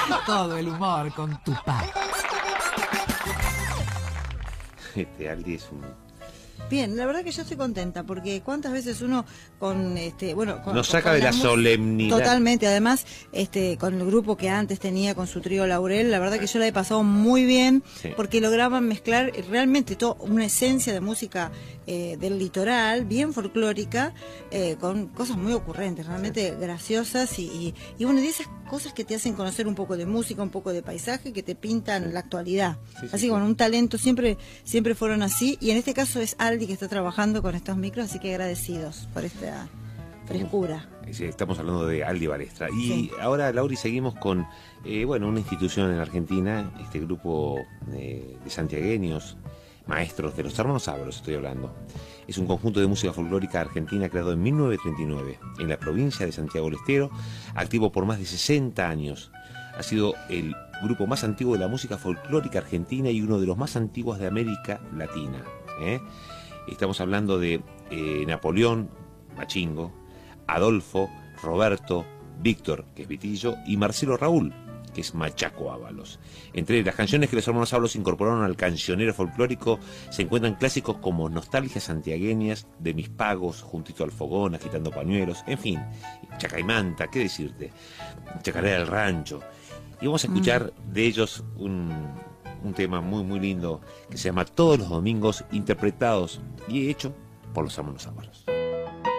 Todo el humor con Tupac. Aldi es un... Bien, la verdad que yo estoy contenta, porque cuántas veces uno con nos saca de la solemnidad. Totalmente, además, con el grupo que antes tenía con su trío Laurel, la verdad que yo la he pasado muy bien, sí, porque lograban mezclar realmente toda una esencia de música del litoral, bien folclórica, con cosas muy ocurrentes, realmente sí, graciosas y bueno, de esas cosas que te hacen conocer un poco de música, un poco de paisaje, que te pintan la actualidad. Sí, así que bueno, un talento, siempre fueron así, y en este caso es Aldi que está trabajando con estos micros, así que agradecidos por esta frescura. Sí, estamos hablando de Aldi Balestra. Y sí, ahora, Lauri, seguimos con una institución en Argentina, este grupo de santiagueños, maestros de los hermanos Ábalos, estoy hablando. Es un conjunto de música folclórica argentina creado en 1939 en la provincia de Santiago del Estero, activo por más de 60 años. Ha sido el grupo más antiguo de la música folclórica argentina y uno de los más antiguos de América Latina. Estamos hablando de Napoleón, Machingo, Adolfo, Roberto, Víctor, que es Vitillo, y Marcelo Raúl, que es Machaco Ábalos. Entre las canciones que los hermanos Ábalos incorporaron al cancionero folclórico se encuentran clásicos como Nostalgias santiagueñas, De mis pagos, Juntito al fogón, Agitando pañuelos, en fin, Chacaimanta, qué decirte, Chacarera del rancho. Y vamos a escuchar de ellos un tema muy muy lindo que se llama Todos los domingos, interpretados y hecho por los hermanos Ábalos.